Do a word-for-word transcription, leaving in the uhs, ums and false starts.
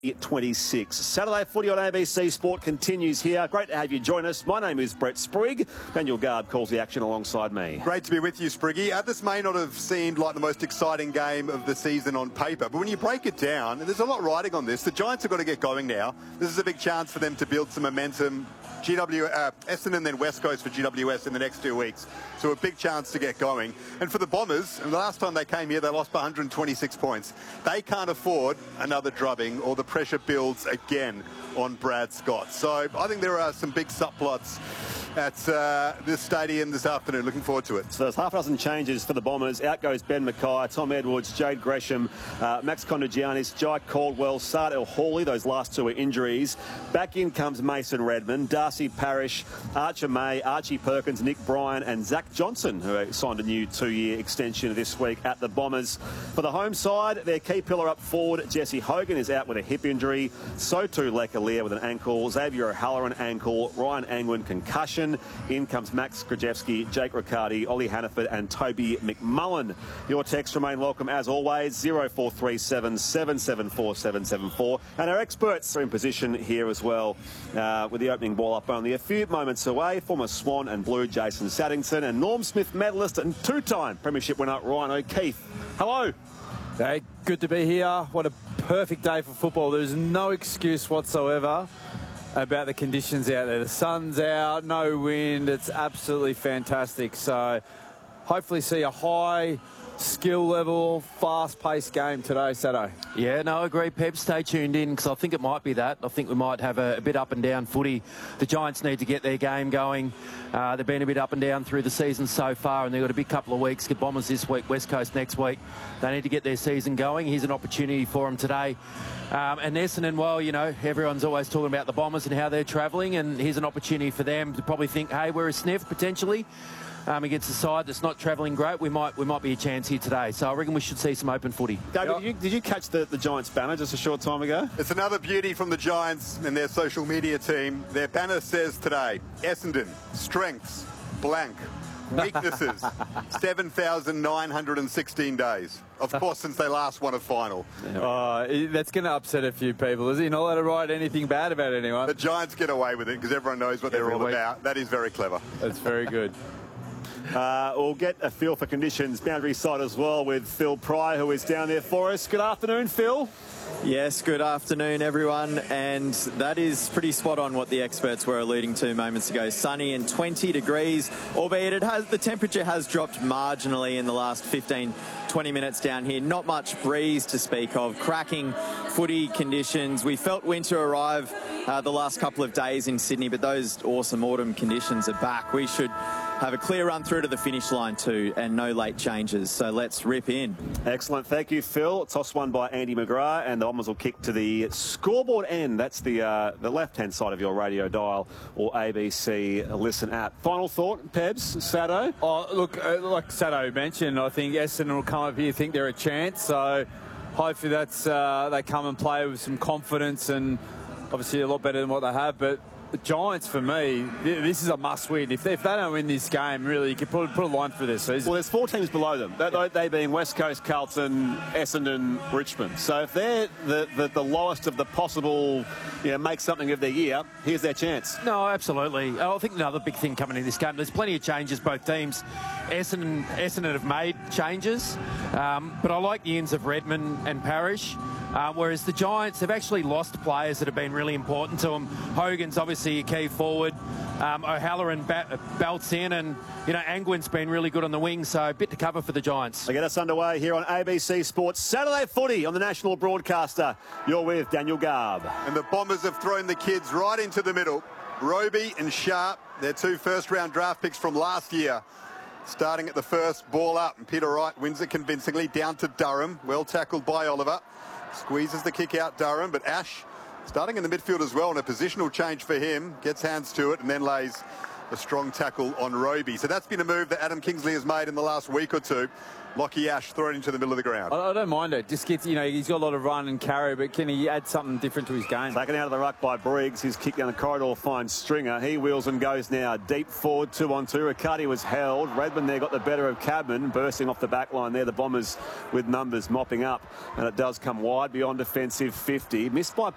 twenty-six. Saturday footy on A B C Sport continues here. Great to have you join us. My name is Brett Sprigg. Daniel Garb calls the action alongside me. Great to be with you, Spriggy. Uh, this may not have seemed like the most exciting game of the season on paper, but when you break it down, there's a lot riding on this. The Giants have got to get going now. This is a big chance for them to build some momentum. G W, uh, Essendon, then West Coast for G W S in the next two weeks. So a big chance to get going. And for the Bombers, and the last time they came here, they lost by one hundred twenty-six points. They can't afford another drubbing, or the pressure builds again on Brad Scott. So I think there are some big subplots at uh, this stadium this afternoon. Looking forward to it. So there's half a dozen changes for the Bombers. Out goes Ben Mackay, Tom Edwards, Jade Gresham, uh, Max Kondogiannis, Jai Caldwell, Saad El Hawley. Those last two are injuries. Back in comes Mason Redmond, Darcy Parish, Archer May, Archie Perkins, Nick Bryan and Zach Johnson, who signed a new two-year extension this week at the Bombers. For the home side, their key pillar up forward, Jesse Hogan, is out with a hip injury. So too Lekalier with an ankle. Xavier O'Halloran ankle. Ryan Angwin concussion. In comes Max Krajewski, Jake Riccardi, Ollie Hannaford and Toby McMullen. Your texts remain welcome as always, oh four three seven, seven seven four, seven seven four. And our experts are in position here as well, uh, with the opening ball up only a few moments away. Former Swan and Blue Jason Saddington and Norm Smith medalist and two-time premiership winner Ryan O'Keefe. Hello. Hey, good to be here. What a perfect day for football. There's no excuse whatsoever about the conditions out there. The sun's out, no wind. It's absolutely fantastic. So hopefully see a high skill level, fast-paced game today, Saturday. Yeah, no, I agree, Pep. Stay tuned in because I think it might be that. I think we might have a, a bit up and down footy. The Giants need to get their game going. Uh, they've been a bit up and down through the season so far, and they've got a big couple of weeks. Get Bombers this week, West Coast next week. They need to get their season going. Here's an opportunity for them today. Um, and Essendon, well, you know, everyone's always talking about the Bombers and how they're travelling, and here's an opportunity for them to probably think, hey, we're a sniff potentially. Um, against a side that's not travelling great, we might we might be a chance here today. So I reckon we should see some open footy. David, did you, did you catch the, the Giants banner just a short time ago? It's another beauty from the Giants and their social media team. Their banner says today, Essendon, strengths, blank, weaknesses, seven thousand nine hundred sixteen days. Of course, since they last won a final. Uh, that's going to upset a few people. Is he not allowed to write anything bad about anyone? The Giants get away with it because everyone knows what they're Every all week. about. That is very clever. That's very good. Uh, we'll get a feel for conditions boundary side as well with Phil Pryor, who is down there for us. Good afternoon, Phil. Yes, good afternoon, everyone. And that is pretty spot on what the experts were alluding to moments ago. Sunny and twenty degrees, albeit it has the temperature has dropped marginally in the last fifteen, twenty minutes down here. Not much breeze to speak of. Cracking footy conditions. We felt winter arrive uh, the last couple of days in Sydney, but those awesome autumn conditions are back. We should have a clear run through to the finish line too, and no late changes. So let's rip in. Excellent. Thank you, Phil. Toss one by Andy McGrath, and the Bombers will kick to the scoreboard end. That's the uh, the left-hand side of your radio dial or A B C Listen app. Final thought, Pebs, Sado? Oh, look, uh, like Sado mentioned, I think Essendon will come up here, think they're a chance. So hopefully that's uh, they come and play with some confidence and obviously a lot better than what they have. But the Giants, for me, this is a must-win. If they, if they don't win this game, really, you can put, put a line through their season. Well, there's four teams below them. They, Yeah. they being West Coast, Carlton, Essendon, Richmond. So if they're the, the, the lowest of the possible, you know, make something of their year, here's their chance. No, absolutely. I think another big thing coming in this game, there's plenty of changes, both teams. Essendon, Essendon have made changes, um, but I like the ends of Redmond and Parish. Uh, whereas the Giants have actually lost players that have been really important to them. Hogan's obviously a key forward. Um, O'Halloran ba- belts in, and you know Angwin's been really good on the wing, so a bit to cover for the Giants. So get us underway here on A B C Sports Saturday Footy on the national broadcaster. You're with Daniel Garb. And the Bombers have thrown the kids right into the middle. Roby and Sharp, their two first-round draft picks from last year. Starting at the first, ball up, and Peter Wright wins it convincingly down to Durham. Well tackled by Oliver. Squeezes the kick out Durham, but Ash starting in the midfield as well, and a positional change for him. Gets hands to it and then lays a strong tackle on Roby. So that's been a move that Adam Kingsley has made in the last week or two. Lockie Ash thrown into the middle of the ground. I, I don't mind it. Just gets, you know, he's got a lot of run and carry, but can he add something different to his game? Taken out of the ruck by Briggs. His kick down the corridor finds Stringer. He wheels and goes now. Deep forward, two on two. Riccardi was held. Redmond there got the better of Cadman, bursting off the back line there. The Bombers with numbers mopping up. And it does come wide beyond defensive fifty. Missed by